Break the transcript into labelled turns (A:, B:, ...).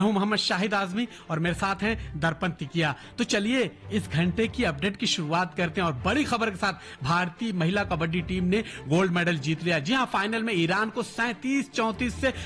A: हूं मोहम्मद शाहिद आजमी और मेरे साथ हैं दर्पण तिकिया। तो चलिए इस घंटे की अपडेट की शुरुआत करते हैं और बड़ी खबर के साथ भारतीय महिला कबड्डी टीम ने गोल्ड मेडल जीत लिया। जी हां, फाइनल में ईरान को 37-34 से